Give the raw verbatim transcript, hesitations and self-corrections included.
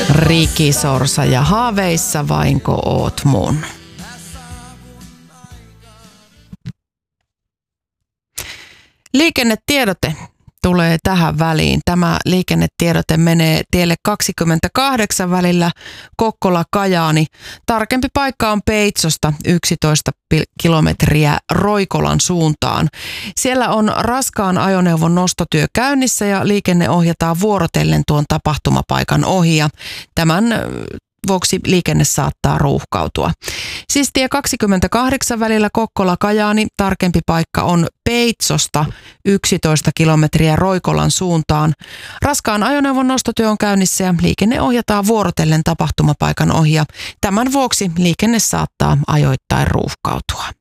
Rikisorsa ja haaveissa vainko oot mun. Liikennetiedote tulee tähän väliin. Tämä liikennetiedote menee tielle kaksikymmentäkahdeksan välillä Kokkola-Kajaani. Tarkempi paikka on Peitsosta yksitoista kilometriä Roikolan suuntaan. Siellä on raskaan ajoneuvon nostotyö käynnissä ja liikenne ohjataan vuorotellen tuon tapahtumapaikan ohi. Ja tämän vuoksi liikenne saattaa ruuhkautua. Siis tie kaksikymmentäkahdeksan välillä Kokkola-Kajaani, tarkempi paikka on Peitsosta yksitoista kilometriä Roikolan suuntaan. Raskaan ajoneuvon nostotyö on käynnissä ja liikenne ohjataan vuorotellen tapahtumapaikan ohi. Ja tämän vuoksi liikenne saattaa ajoittain ruuhkautua.